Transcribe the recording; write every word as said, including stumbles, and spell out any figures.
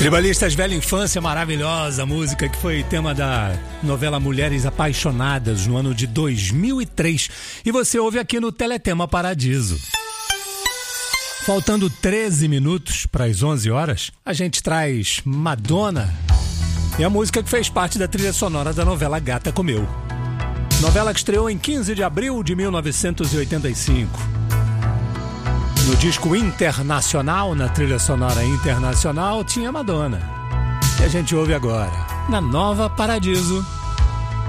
Tribalistas Velha Infância, maravilhosa música que foi tema da novela Mulheres Apaixonadas no ano de dois mil e três. E você ouve aqui no Teletema Paradiso. Faltando treze minutos para as onze horas, a gente traz Madonna e a música que fez parte da trilha sonora da novela Gata Comeu. Novela que estreou em quinze de abril de mil novecentos e oitenta e cinco. No disco internacional, na trilha sonora internacional, tinha Madonna. E a gente ouve agora, na Nova Paradiso.